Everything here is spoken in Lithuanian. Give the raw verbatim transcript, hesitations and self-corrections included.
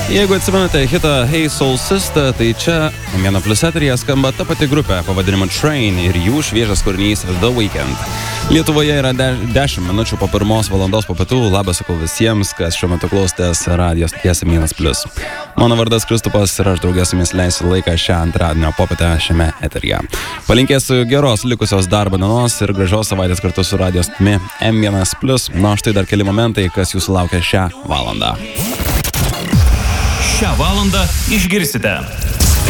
Jeigu atsimenate hitą Hey Soul Sister, tai čia M vienas Plus eteryje skamba ta pati grupė pavadinimu Train ir jų šviežias kūrinys The Weekend. Lietuvoje yra dešimt minučių po pirmos valandos po pietų. Labas sakau visiems, kas šiuo metu klausotės radijos ties M vienas Plus. Mano vardas Kristupas ir aš draugės su jumis leisiu laiką šią antradienio popietę šiame eteryje. Palinkėsiu geros likusios darbo dienos ir gražios savaitės kartu su radijos stimi M vienas Plus. Na, štai dar keli momentai, kas jūsų laukia šią valandą. Šią valandą išgirsite